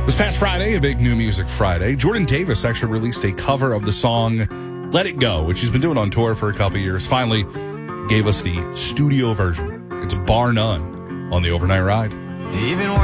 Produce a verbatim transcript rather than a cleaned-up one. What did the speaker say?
This past Friday, a big new music Friday, Jordan Davis actually released a cover of the song Let It Go, which he's been doing on tour for a couple years. Finally gave us the studio version. It's bar none on the Overnight Ride. Even